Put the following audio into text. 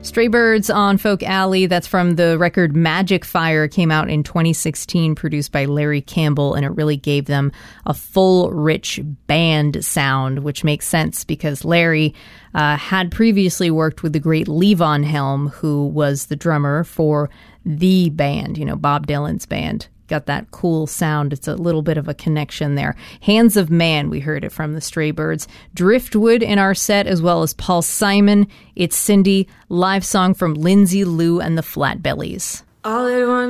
Stray Birds on Folk Alley. That's from the record Magic Fire. Came out in 2016, produced by Larry Campbell, and it really gave them a full, rich band sound, which makes sense because Larry had previously worked with the great Levon Helm, who was the drummer for the band, Bob Dylan's band. Got that cool sound. It's a little bit of a connection there. Hands of Man, we heard it from the Stray Birds. Driftwood in our set, as well as Paul Simon. It's Cindy, live song from Lindsay Lou and the Flatbellies. All at once.